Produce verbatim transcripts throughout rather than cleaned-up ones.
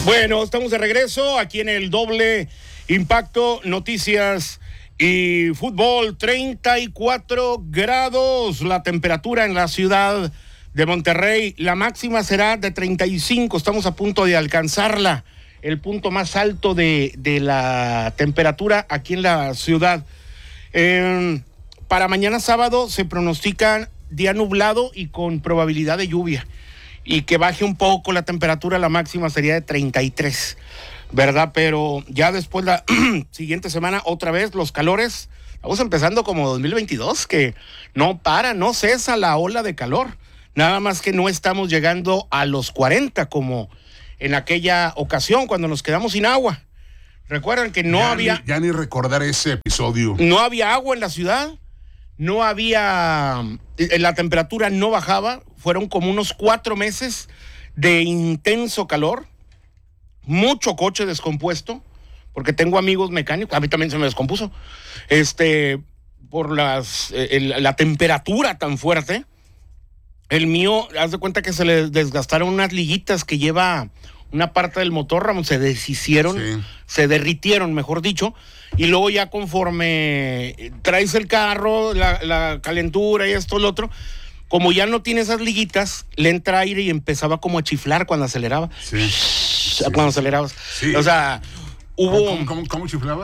Bueno, estamos de regreso aquí en el Doble Impacto, noticias y fútbol. Treinta y cuatro grados la temperatura en la ciudad de Monterrey. La máxima será de treinta y cinco. Estamos a punto de alcanzarla, el punto más alto de, de la temperatura aquí en la ciudad. Eh, para mañana sábado se pronostica día nublado y con probabilidad de lluvia. Y que baje un poco la temperatura, la máxima sería de treinta y tres, ¿verdad? Pero ya después la siguiente semana, otra vez los calores. Estamos empezando como dos mil veintidós, que no para, no cesa la ola de calor. Nada más que no estamos llegando a los cuarenta como en aquella ocasión cuando nos quedamos sin agua. Recuerdan que no ya había... Ni, ya ni recordar ese episodio. No había agua en la ciudad, no había... La temperatura no bajaba. Fueron como unos cuatro meses de intenso calor, mucho coche descompuesto, porque tengo amigos mecánicos, a mí también se me descompuso, este, por las, el, la temperatura tan fuerte. El mío, haz de cuenta que se le desgastaron unas liguitas que lleva una parte del motor, Ramón, se deshicieron, sí. se derritieron, mejor dicho, y luego ya conforme traes el carro, la, la calentura y esto, lo otro, como ya no tiene esas liguitas, le entra aire y empezaba como a chiflar cuando aceleraba. Sí. sí cuando sí, acelerabas. Sí. O sea, hubo... ¿Cómo, cómo, cómo chiflaba?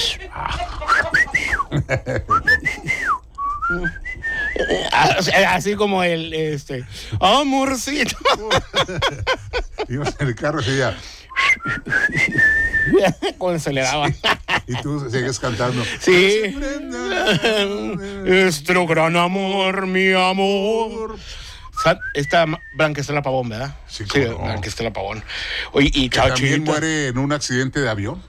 Así como el, este... amorcito. Ibas en el carro y ya... cuando aceleraba. Sí. Y tú sigues cantando. Sí. Nuestro gran amor, mi amor. Esta Blanquestela Pavón, ¿verdad? Sí, sí, no. Blanquestela Pavón. Oye, y que también muere en un accidente de avión.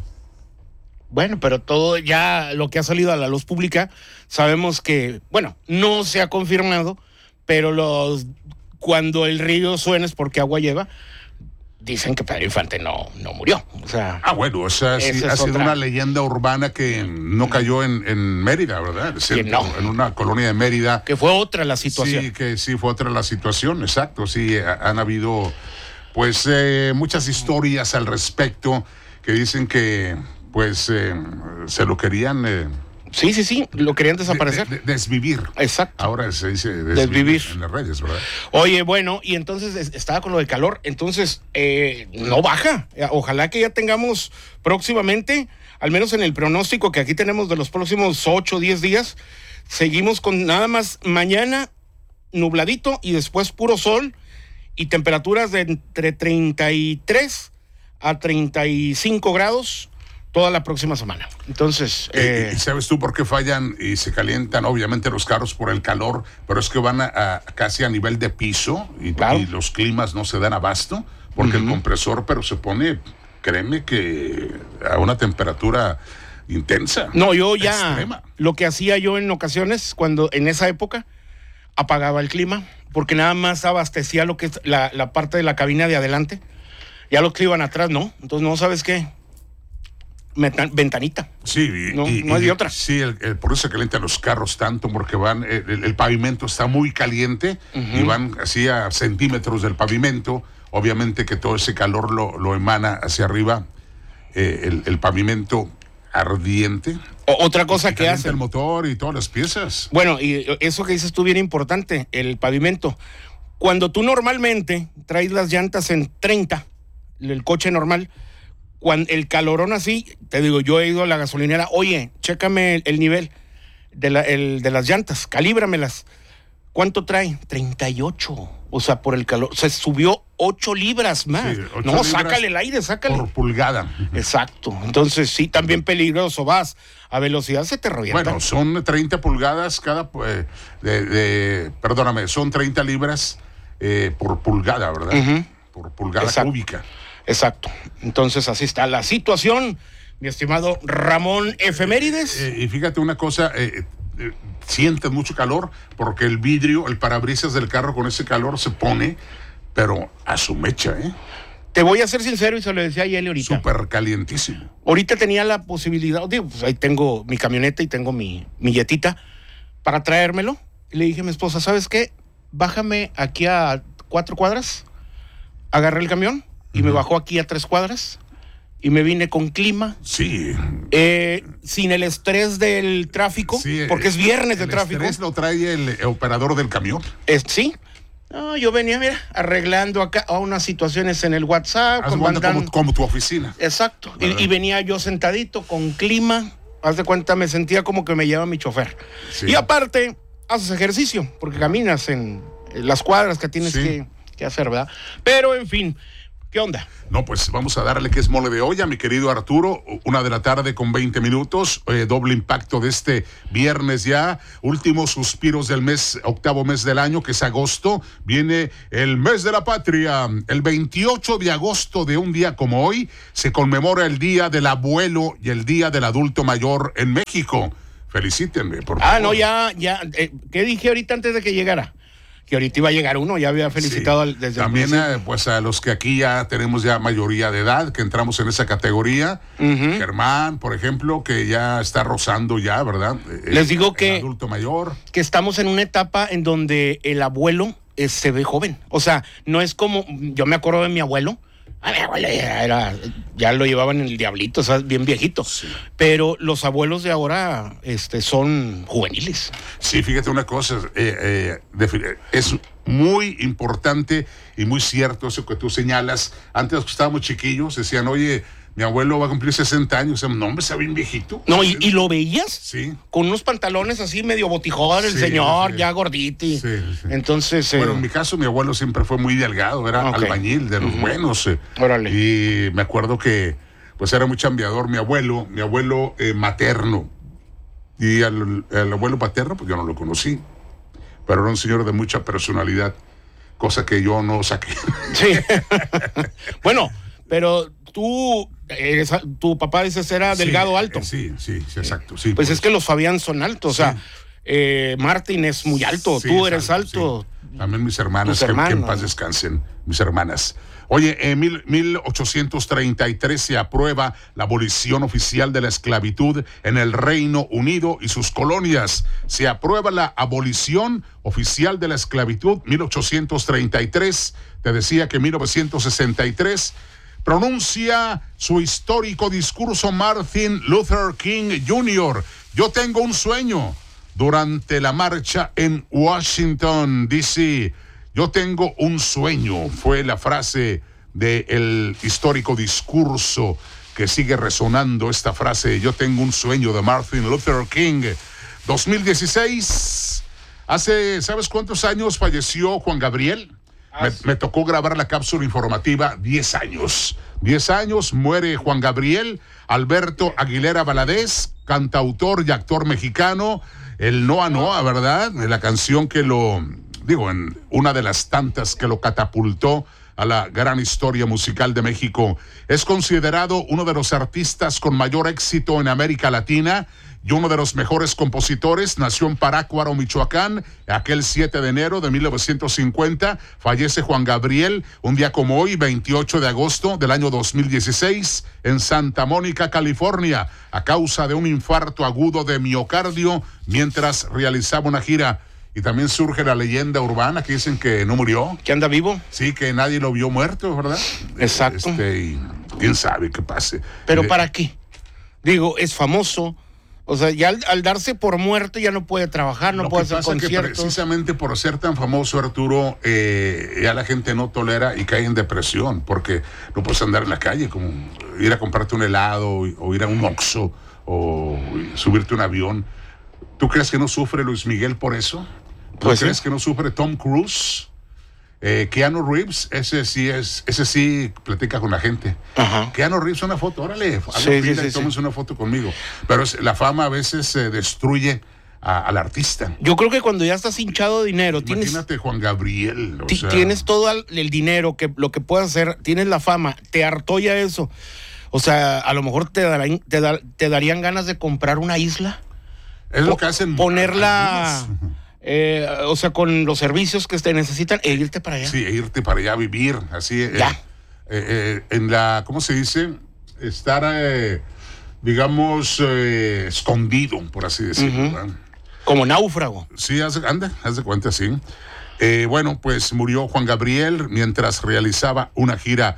Bueno, pero todo ya lo que ha salido a la luz pública, sabemos que, bueno, no se ha confirmado, pero los cuando el río suena es porque agua lleva. Dicen que Pedro Infante no, no murió. O sea, ah, bueno, o sea, sí, ha sido otra... una leyenda urbana que no cayó en, en Mérida, ¿verdad? Sí, no. En una colonia de Mérida. Que fue otra la situación. Sí, que sí fue otra la situación, exacto. Sí, han habido, pues, eh, muchas historias al respecto que dicen que, pues, eh, se lo querían... Eh, Sí, sí, sí, lo querían desaparecer. De, de, de, desvivir. Exacto. Ahora se dice desvivir, desvivir en las redes, ¿verdad? Oye, bueno, y entonces estaba con lo de calor, entonces eh, no baja. Ojalá que ya tengamos próximamente, al menos en el pronóstico que aquí tenemos de los próximos ocho o diez días, seguimos con nada más mañana nubladito y después puro sol y temperaturas de entre treinta y tres a treinta y cinco grados toda la próxima semana. Entonces... Eh, eh, ¿sabes tú por qué fallan y se calientan obviamente los carros por el calor? Pero es que van a, a casi a nivel de piso y, claro. y los climas no se dan abasto porque uh-huh. el compresor, pero se pone, créeme que a una temperatura intensa. No, yo ya... extrema. Lo que hacía yo en ocasiones, cuando en esa época, apagaba el clima, porque nada más abastecía lo que es la, la parte de la cabina de adelante. Ya los que iban atrás, no. Entonces, no, ¿sabes qué? Ventanita. Sí, y, no, y, no hay y, de otra. Sí, el, el, por eso se calientan los carros tanto, porque van, el, el pavimento está muy caliente uh-huh. y van así a centímetros del pavimento. Obviamente que todo ese calor lo, lo emana hacia arriba, eh, el, el pavimento ardiente. O, otra cosa que hace. El motor y todas las piezas. Bueno, y eso que dices tú bien importante, el pavimento. Cuando tú normalmente traes las llantas en treinta, el coche normal, cuando el calorón así, te digo, yo he ido a la gasolinera, oye, chécame el, el nivel de, la, el, de las llantas, calíbramelas. ¿Cuánto trae? treinta y ocho. O sea, por el calor, se subió ocho libras más. Sí, ocho no, libras sácale el aire, sácale. Por pulgada. Exacto. Entonces, sí, también peligroso. Vas a velocidad, se te revienta. Bueno, son treinta pulgadas cada, eh, de, de, perdóname, son treinta libras eh, por pulgada, ¿verdad? Uh-huh. Por pulgada Exacto. cúbica. Exacto. Entonces así está la situación, mi estimado Ramón Efemérides. Eh, eh, y fíjate una cosa, eh, eh, sientes mucho calor porque el vidrio, el parabrisas del carro con ese calor se pone, pero a su mecha, ¿eh? Te voy a ser sincero y se lo decía a Yeli ahorita. Súper calientísimo. Ahorita tenía la posibilidad, digo, pues ahí tengo mi camioneta y tengo mi, mi yetita para traérmelo. Y le dije a mi esposa, ¿sabes qué? Bájame aquí a cuatro cuadras, agarré el camión y uh-huh. me bajó aquí a tres cuadras y me vine con clima. Sí. Eh, sin el estrés del tráfico, sí, porque es viernes de tráfico. ¿El estrés lo trae el operador del camión? Es, sí. No, yo venía, mira, arreglando acá unas situaciones en el WhatsApp. Haz cuenta como, como tu oficina. Exacto. Y, y venía yo sentadito con clima. Haz de cuenta, me sentía como que me lleva mi chofer. Sí. Y aparte, haces ejercicio, porque caminas en, en las cuadras que tienes sí. que, que hacer, ¿verdad? Pero, en fin, ¿qué onda? No, pues vamos a darle que es mole de olla, mi querido Arturo. Una de la tarde con veinte minutos. Eh, doble impacto de este viernes ya. Últimos suspiros del mes, octavo mes del año, que es agosto. Viene el mes de la patria. El veintiocho de agosto, de un día como hoy, se conmemora el Día del Abuelo y el Día del Adulto Mayor en México. Felicítenme, por favor. Ah, no, ya, ya. Eh, ¿Qué dije ahorita antes de que llegara? Que ahorita iba a llegar uno, ya había felicitado sí. desde También, el pues a los que aquí ya tenemos ya mayoría de edad, que entramos en esa categoría. Uh-huh. Germán, por ejemplo, que ya está rozando ya, ¿verdad? Les digo el, que, el adulto mayor. que estamos en una etapa en donde el abuelo es, se ve joven. O sea, no es como, yo me acuerdo de mi abuelo. A mi abuelo ya, era, ya lo llevaban en el diablito, o sea, bien viejito. Sí. Pero los abuelos de ahora este, son juveniles. Sí, fíjate una cosa, eh, eh, es muy importante y muy cierto eso que tú señalas. Antes que estábamos chiquillos, decían, oye, mi abuelo va a cumplir sesenta años. No, hombre, se ve bien viejito. No, ¿y, y lo veías? Sí. Con unos pantalones así medio botijón, el sí, señor, sí. ya gordito. Sí, sí. Entonces... Bueno, eh... en mi caso, mi abuelo siempre fue muy delgado. Era okay. albañil de los uh-huh. buenos. Eh. Órale. Y me acuerdo que, pues, era muy chambeador mi abuelo, mi abuelo eh, materno. Y al, al abuelo paterno, pues, yo no lo conocí. Pero era un señor de mucha personalidad. Cosa que yo no saqué. Sí. Bueno, pero... Tú, eres, tu papá dices era sí, delgado alto. Sí, sí, sí, exacto. Sí, pues, pues es que los Fabián son altos, sí. o sea, eh, Martín es muy alto, sí, tú eres alto. alto. Sí. También mis hermanas, que, que en paz descansen, mis hermanas. Oye, en mil, mil ochocientos treinta y tres se aprueba la abolición oficial de la esclavitud en el Reino Unido y sus colonias. Se aprueba la abolición oficial de la esclavitud, mil ochocientos treinta y tres. Te decía que en mil novecientos sesenta y tres... pronuncia su histórico discurso Martin Luther King junior Yo tengo un sueño durante la marcha en Washington, D C Yo tengo un sueño, fue la frase del histórico discurso que sigue resonando esta frase. Yo tengo un sueño de Martin Luther King. dos mil dieciséis, hace, ¿sabes cuántos años falleció Juan Gabriel? Me, me tocó grabar la cápsula informativa, diez años. diez años, muere Juan Gabriel, Alberto Aguilera Valadez, cantautor y actor mexicano, el Noa Noa, ¿verdad? La canción que lo, digo, en una de las tantas que lo catapultó a la gran historia musical de México. Es considerado uno de los artistas con mayor éxito en América Latina y uno de los mejores compositores. Nació en Parácuaro, Michoacán, aquel siete de enero de mil novecientos cincuenta. Fallece Juan Gabriel un día como hoy, veintiocho de agosto del año dos mil dieciséis, en Santa Mónica, California, a causa de un infarto agudo de miocardio mientras realizaba una gira. Y también surge la leyenda urbana que dicen que no murió. ¿Que anda vivo? Sí, que nadie lo vio muerto, ¿verdad? Exacto. Este, y quién sabe qué pase. ¿Pero eh, para qué? Digo, es famoso. O sea, ya al, al darse por muerto ya no puede trabajar, no puede hacer conciertos. Lo que pasa es que precisamente por ser tan famoso, Arturo, eh, ya la gente no tolera y cae en depresión, porque no puedes andar en la calle, como ir a comprarte un helado o ir a un Oxxo o subirte a un avión. ¿Tú crees que no sufre Luis Miguel por eso? ¿Tú pues crees sí. que no sufre Tom Cruise? Eh, Keanu Reeves, ese sí es, ese sí platica con la gente. Ajá. Keanu Reeves, una foto, órale, sí, sí, sí, tomes sí. una foto conmigo. Pero es, la fama a veces eh, destruye a, al artista. Yo creo que cuando ya estás hinchado de dinero, imagínate tienes, Juan Gabriel. O t- sea, tienes todo el dinero, que lo que puedas hacer, tienes la fama, te hartó ya eso. O sea, a lo mejor te, darán, te, dar, te darían ganas de comprar una isla. Es lo que hacen. Ponerla, eh, o sea, con los servicios que te necesitan e irte para allá. Sí, e irte para allá a vivir, así. Ya. Eh, eh, en la, ¿cómo se dice? Estar, eh, digamos, eh, escondido, por así decirlo. Uh-huh. Como náufrago. Sí, haz, anda, haz de cuenta, sí. Eh, bueno, pues murió Juan Gabriel mientras realizaba una gira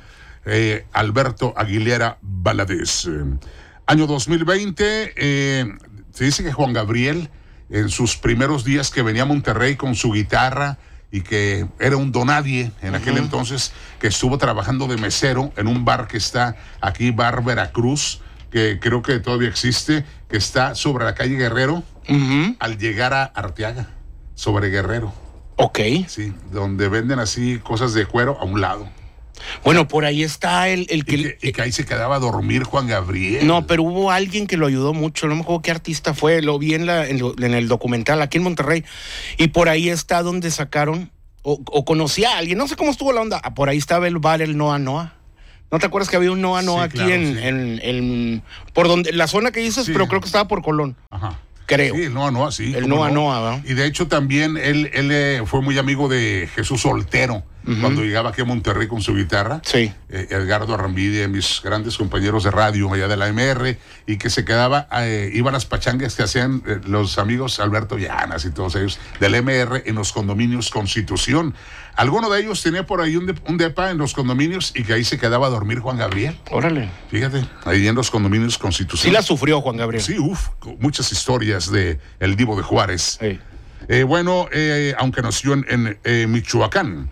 eh, Alberto Aguilera Valadez. Eh, año dos mil veinte, eh, se dice que Juan Gabriel, en sus primeros días que venía a Monterrey con su guitarra, y que era un donadie en uh-huh. aquel entonces, que estuvo trabajando de mesero en un bar que está aquí, Bar Veracruz, que creo que todavía existe, que está sobre la calle Guerrero, uh-huh. al llegar a Arteaga, sobre Guerrero. Ok. Sí, donde venden así cosas de cuero a un lado. Bueno, por ahí está el, el que... Y que, y que ahí se quedaba a dormir Juan Gabriel. No, pero hubo alguien que lo ayudó mucho, no me acuerdo qué artista fue, lo vi en, la, en, lo, en el documental aquí en Monterrey, y por ahí está donde sacaron, o, o conocía a alguien, no sé cómo estuvo la onda, por ahí estaba el bar, el Noa Noa. ¿No te acuerdas que había un Noa Noa sí, aquí claro, en, sí. en, en... por donde, la zona que dices, sí. pero creo que estaba por Colón. Ajá. Creo. Sí, el Noa Noa, sí. El Noa no? Noa, ¿verdad? Y de hecho también él, él eh, fue muy amigo de Jesús Soltero, uh-huh. cuando llegaba aquí a Monterrey con su guitarra. Sí. Eh, Edgardo Arrambide, mis grandes compañeros de radio allá de la M R, y que se quedaba, eh, iban las pachangas que hacían eh, los amigos Alberto Llanas y todos ellos del M R en los condominios Constitución. Alguno de ellos tenía por ahí un, de, un depa en los condominios y que ahí se quedaba a dormir Juan Gabriel. Órale. Fíjate, ahí en los condominios Constitución. Sí la sufrió Juan Gabriel. Sí, uff, muchas historias de el Divo de Juárez. Sí. Eh, bueno, eh, aunque nació en, en eh, Michoacán.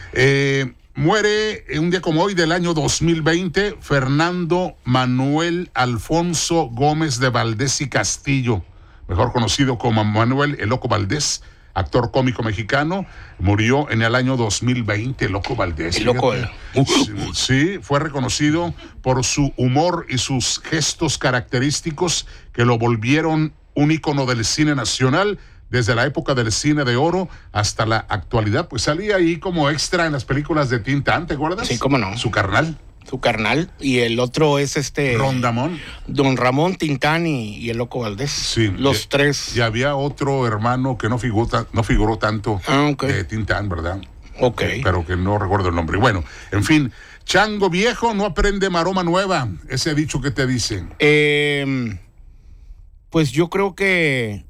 Eh, muere un día como hoy del año dos mil veinte Fernando Manuel Alfonso Gómez de Valdés y Castillo, mejor conocido como Manuel El Loco Valdés, actor cómico mexicano. Murió en el año dos mil veinte, Loco Valdés. El Loco. Sí, sí, fue reconocido por su humor y sus gestos característicos que lo volvieron un ícono del cine nacional desde la época del cine de oro hasta la actualidad. Pues salía ahí como extra en las películas de Tintán, ¿te acuerdas? Sí, cómo no. Su carnal. Su carnal, y el otro es este... Rondamón. Don Ramón Tintán y, y el Loco Valdés. Sí. Los y, tres. Y había otro hermano que no figuró, no figuró tanto ah, okay. de Tintán, ¿verdad? Ok. Eh, pero que no recuerdo el nombre. Bueno, en fin, chango viejo no aprende maroma nueva. Ese dicho que te dice. Eh, pues yo creo que...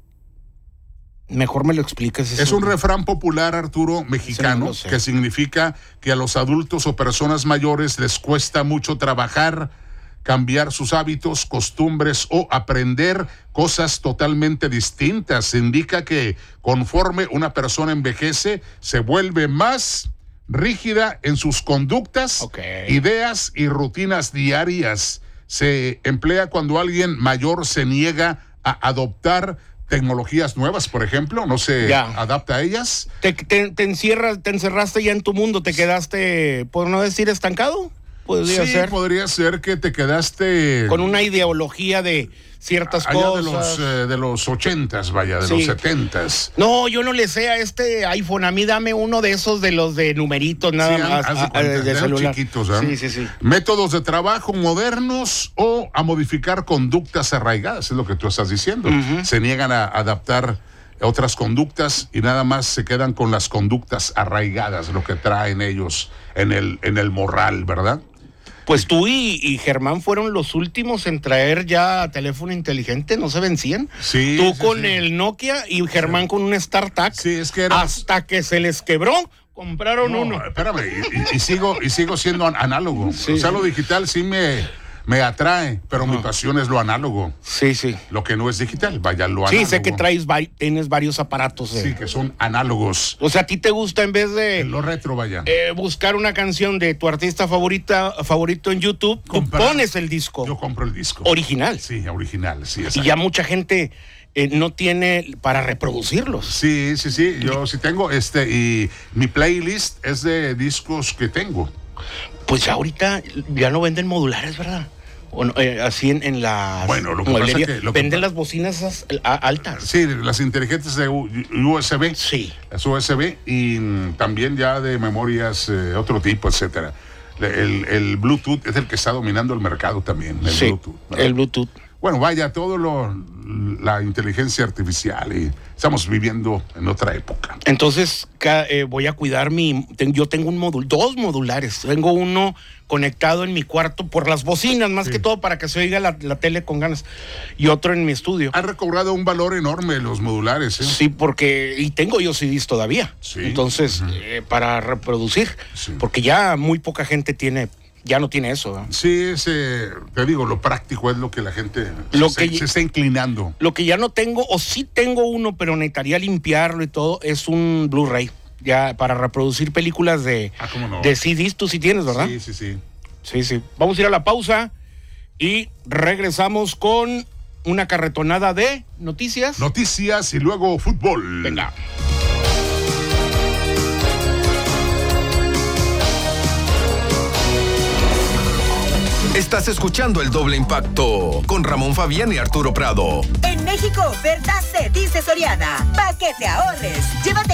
Mejor me lo explicas. Eso. Es un refrán popular, Arturo, mexicano, sí, no que significa que a los adultos o personas mayores les cuesta mucho trabajar, cambiar sus hábitos, costumbres o aprender cosas totalmente distintas. Indica que conforme una persona envejece, se vuelve más rígida en sus conductas, okay. ideas y rutinas diarias. Se emplea cuando alguien mayor se niega a adoptar tecnologías nuevas, por ejemplo, no se ya. adapta a ellas. Te, te, te encierras, te encerraste ya en tu mundo, te quedaste, por no decir, estancado. Podría sí, ser. podría ser que te quedaste con una ideología de ciertas allá cosas. De los, eh, de los ochentas, vaya, de sí. los setentas. No, yo no le sé a este iPhone. A mí dame uno de esos de los de numeritos, nada sí, más. A, a, de, de celular. Chiquitos, ¿eh? Sí, sí, sí. Métodos de trabajo modernos o a modificar conductas arraigadas, es lo que tú estás diciendo. Uh-huh. Se niegan a adaptar otras conductas y nada más se quedan con las conductas arraigadas, lo que traen ellos en el, en el morral, ¿verdad? Pues tú y, y Germán fueron los últimos en traer ya teléfono inteligente, no se vencían. Sí. Tú sí, con sí. el Nokia y Germán sí. con un StarTAC. Sí, es que era... Hasta que se les quebró, compraron no, uno. Espérame, y, y, sigo, y sigo siendo análogo. Sí, o sea, lo digital sí me... me atrae, pero uh-huh. mi pasión es lo análogo. Sí, sí. Lo que no es digital, vaya, lo sí, análogo. Sí, sé que traes, tienes varios aparatos. Eh. Sí, que son análogos. O sea, ¿a ti te gusta en vez de... En lo retro, vaya. Eh, buscar una canción de tu artista favorita, favorito en YouTube, Comprar, tú pones el disco. Yo compro el disco. Original. Sí, original, sí. Exacto. Y ya mucha gente eh, no tiene para reproducirlos. Sí, sí, sí, yo sí tengo, este, y mi playlist es de discos que tengo. Pues ya ahorita ya no venden modulares, ¿verdad? O no, eh, así en, en las bueno, lo que pasa que lo venden que las bocinas as, a, altas. Sí, las inteligentes de U, U S B. Sí. Las U S B y mm, también ya de memorias eh, otro tipo, etcétera. El, el Bluetooth es el que está dominando el mercado también. El sí, Bluetooth, ¿verdad? el Bluetooth. Bueno, vaya, todo lo, la inteligencia artificial y estamos viviendo en otra época. Entonces, ca, eh, voy a cuidar mi... Ten, yo tengo un módulo, dos modulares. Tengo uno conectado en mi cuarto por las bocinas, más sí. que todo para que se oiga la, la tele con ganas. Y otro en mi estudio. Han recobrado un valor enorme los modulares, ¿eh? Sí, porque... Y tengo yo C Ds todavía. Sí. Entonces, uh-huh. eh, para reproducir. Sí. Porque ya muy poca gente tiene... ya no tiene eso. ¿eh? Sí, ese, te digo, lo práctico es lo que la gente lo se, que, se está inclinando. Lo que ya no tengo, o sí tengo uno, pero necesitaría limpiarlo y todo, es un Blu-ray. Ya para reproducir películas de, ah, ¿cómo no? de C Ds, tú sí tienes, ¿verdad? Sí, sí, sí. Sí, sí. Vamos a ir a la pausa y regresamos con una carretonada de noticias. Noticias y luego fútbol. Venga. Estás escuchando El Doble Impacto con Ramón Fabián y Arturo Prado. En México, oferta se dice Soriana. Pa' que te ahorres. Llévate